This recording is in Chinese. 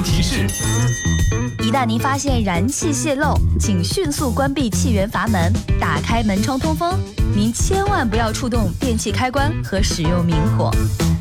提示： 一旦您发现燃气泄漏，请迅速关闭气源阀门，打开门窗通风。您千万不要触动电器开关和使用明火。